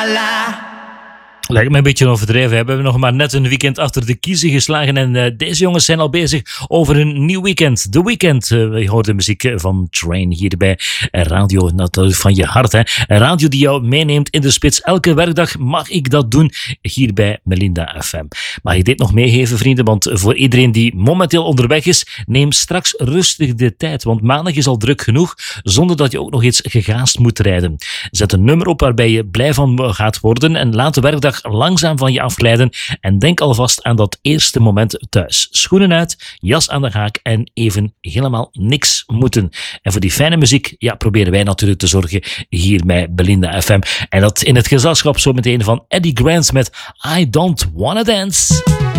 Lijkt me een beetje overdreven. We hebben nog maar net een weekend achter de kiezen geslagen. En deze jongens zijn al bezig over een nieuw weekend. The Weeknd. Je hoort de muziek van Train hier bij Radio natuurlijk van je hart. Hè. Een radio die jou meeneemt in de spits. Elke werkdag mag ik dat doen hier bij Melinda FM. Mag ik dit nog meegeven, vrienden? Want voor iedereen die momenteel onderweg is, neem straks rustig de tijd. Want maandag is al druk genoeg, zonder dat je ook nog eens gegaast moet rijden. Zet een nummer op waarbij je blij van gaat worden en laat de werkdag langzaam van je afglijden en denk alvast aan dat eerste moment thuis. Schoenen uit, jas aan de haak en even helemaal niks moeten. En voor die fijne muziek, ja, proberen wij natuurlijk te zorgen hier bij Belinda FM. En dat in het gezelschap zometeen van Eddie Grant met I Don't Wanna Dance.